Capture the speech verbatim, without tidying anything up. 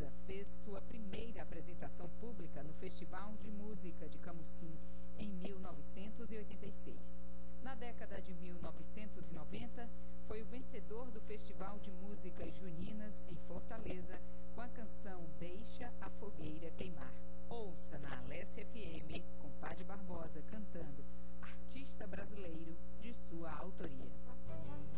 Fortaleza fez sua primeira apresentação pública no Festival de Música de Camusim em mil novecentos e oitenta e seis. Na década de mil novecentos e noventa, foi o vencedor do Festival de Músicas Juninas em Fortaleza com a canção Deixa a Fogueira